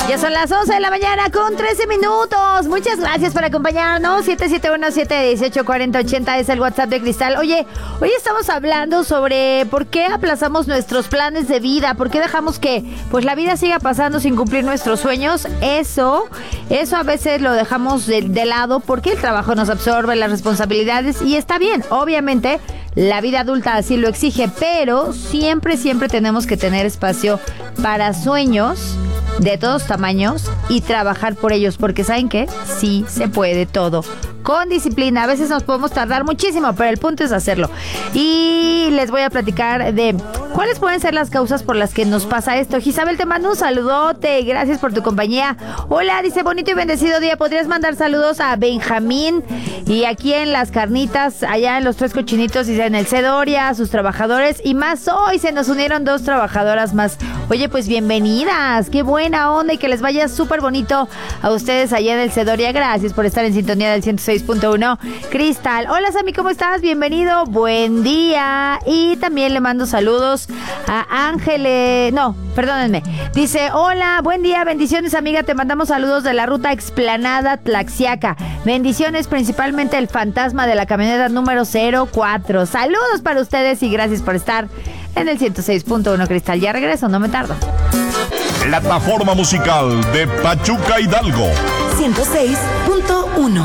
Ya son las 11 de la mañana con 13 minutos. Muchas gracias por acompañarnos. 771-718-4080 es el WhatsApp de Cristal. Oye, hoy estamos hablando sobre por qué aplazamos nuestros planes de vida, por qué dejamos que pues la vida siga pasando sin cumplir nuestros sueños. Eso a veces lo dejamos de lado porque el trabajo nos absorbe, las responsabilidades, y está bien, obviamente la vida adulta así lo exige, pero siempre tenemos que tener espacio para sueños de todos tamaños y trabajar por ellos, porque ¿saben qué? Sí se puede todo. Con disciplina, a veces nos podemos tardar muchísimo, pero el punto es hacerlo. Y les voy a platicar de cuáles pueden ser las causas por las que nos pasa esto. Isabel, te mando un saludote, gracias por tu compañía. Hola, dice, bonito y bendecido día. ¿Podrías mandar saludos a Benjamín? Y aquí en Las Carnitas, allá en Los Tres Cochinitos, y en el Cedoria, a sus trabajadores. Y más hoy se nos unieron 2 trabajadoras más. Oye, pues bienvenidas, qué buena onda y que les vaya súper bonito a ustedes allá en el Cedoria. Gracias por estar en sintonía del 106.1. Cristal, hola Sammy, ¿cómo estás? Bienvenido, buen día. Y también le mando saludos a Ángeles, no, perdónenme. Dice, hola, buen día, bendiciones amiga, te mandamos saludos de la ruta Explanada Tlaxiaca. Bendiciones, principalmente el fantasma de la camioneta número 04. Saludos para ustedes y gracias por estar en el 106.1 Cristal. Ya regreso, no me tardo. Plataforma musical de Pachuca Hidalgo. 106.1.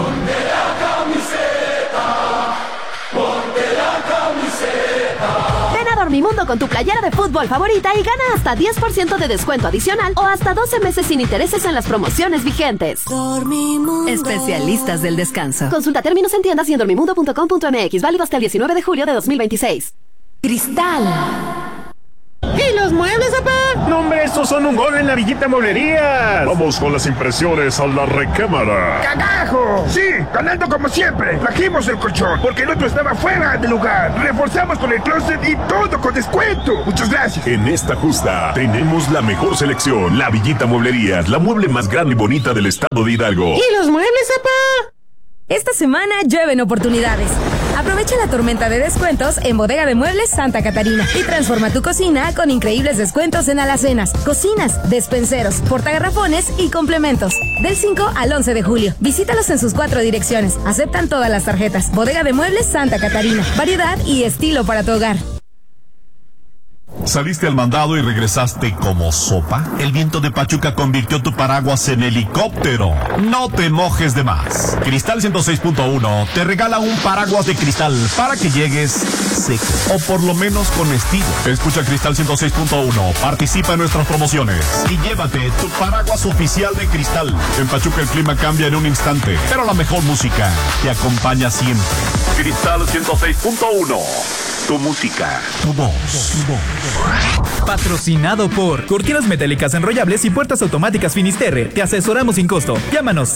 Ven a Dormimundo con tu playera de fútbol favorita y gana hasta 10% de descuento adicional o hasta 12 meses sin intereses en las promociones vigentes. Dormimundo. Especialistas del descanso. Consulta términos en tiendas y en dormimundo.com.mx. Válido hasta el 19 de julio de 2026. Cristal. ¿Y los muebles, papá? No, hombre, estos son un gol en la Villita Mueblería. Vamos con las impresiones a la recámara. ¡Cagajo! Sí, ganando como siempre. Trajimos el colchón porque el otro estaba fuera de lugar. Reforzamos con el closet y todo con descuento. Muchas gracias. En esta justa tenemos la mejor selección. La Villita Mueblerías, la mueble más grande y bonita del estado de Hidalgo. ¿Y los muebles, papá? Esta semana llueven oportunidades. Aprovecha la tormenta de descuentos en Bodega de Muebles Santa Catarina y transforma tu cocina con increíbles descuentos en alacenas, cocinas, despenseros, portagarrafones y complementos. Del 5 al 11 de julio. Visítalos en sus 4 direcciones. Aceptan todas las tarjetas. Bodega de Muebles Santa Catarina. Variedad y estilo para tu hogar. ¿Saliste al mandado y regresaste como sopa? El viento de Pachuca convirtió tu paraguas en helicóptero. No te mojes de más. Cristal 106.1 te regala un paraguas de cristal para que llegues seco, o por lo menos con estilo. Escucha Cristal 106.1, participa en nuestras promociones y llévate tu paraguas oficial de Cristal. En Pachuca el clima cambia en un instante, pero la mejor música te acompaña siempre. Cristal 106.1. Tu música, tu voz. Patrocinado por Cortinas Metálicas Enrollables y Puertas Automáticas Finisterre. Te asesoramos sin costo. Llámanos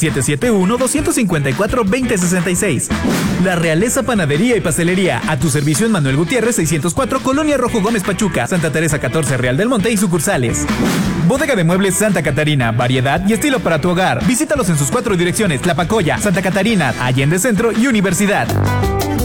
771-254-2066. La Realeza Panadería y Pastelería. A tu servicio en Manuel Gutiérrez 604, Colonia Rojo Gómez Pachuca, Santa Teresa 14, Real del Monte y sucursales. Bodega de Muebles Santa Catarina. Variedad y estilo para tu hogar. Visítalos en sus 4 direcciones: Tlapacoya, Santa Catarina, Allende Centro y Universidad.